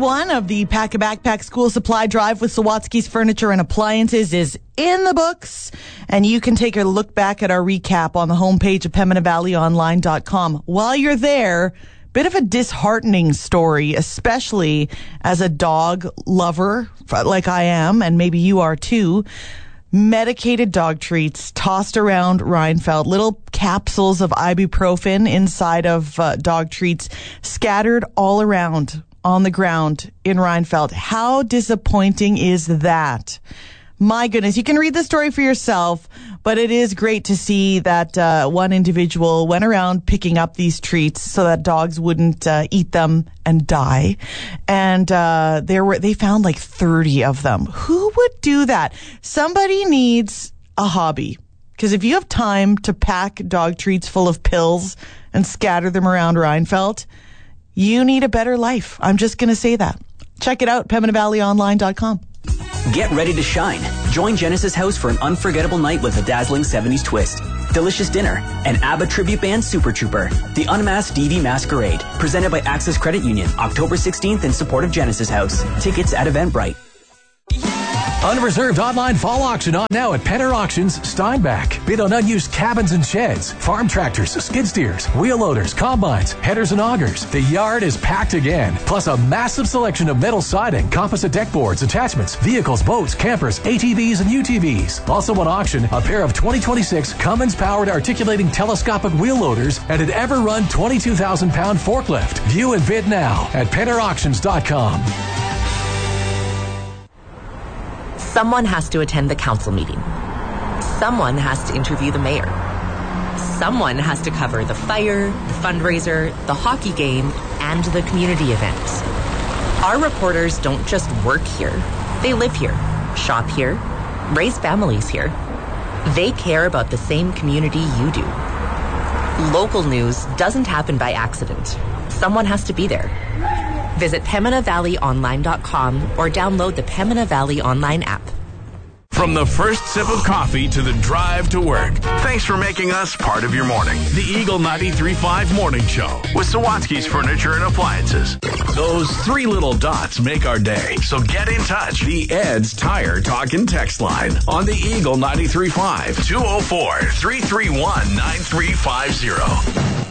one of the Pack a Backpack School Supply Drive with Sawatsky's Furniture and Appliances is in the books, and you can take a look back at our recap on the homepage of PembinaValleyOnline.com. While you're there, bit of a disheartening story, especially as a dog lover like I am, and maybe you are too. Medicated dog treats tossed around Rheinfeldt, little capsules of ibuprofen inside of dog treats scattered all around on the ground in Rheinfeldt. How disappointing is that? My goodness, you can read the story for yourself, but it is great to see that one individual went around picking up these treats so that dogs wouldn't eat them and die. And they found like 30 of them. Who would do that? Somebody needs a hobby. Because if you have time to pack dog treats full of pills and scatter them around Rheinfeldt, you need a better life. I'm just going to say that. Check it out, PembinaValleyOnline.com. Get ready to shine. Join Genesis House for an unforgettable night with a dazzling 70s twist, delicious dinner, and ABBA tribute band Super Trooper, the Unmasked DV Masquerade, presented by Access Credit Union, October 16th in support of Genesis House. Tickets at Eventbrite. Unreserved online fall auction on now at Penner Auctions, Steinbach. Bid on unused cabins and sheds, farm tractors, skid steers, wheel loaders, combines, headers and augers. The yard is packed again. Plus a massive selection of metal siding, composite deck boards, attachments, vehicles, boats, campers, ATVs and UTVs. Also on auction, a pair of 2026 Cummins-powered articulating telescopic wheel loaders and an ever-run 22,000-pound forklift. View and bid now at PennerAuctions.com. Someone has to attend the council meeting. Someone has to interview the mayor. Someone has to cover the fire, the fundraiser, the hockey game, and the community events. Our reporters don't just work here. They live here, shop here, raise families here. They care about the same community you do. Local news doesn't happen by accident. Someone has to be there. Visit PembinaValleyOnline.com or download the Pembina Valley Online app. From the first sip of coffee to the drive to work, thanks for making us part of your morning. The Eagle 93.5 Morning Show with Sawatsky's Furniture and Appliances. Those three little dots make our day, so get in touch. The Ed's Tire Talk and Text line on the Eagle 93.5 204-331-9350.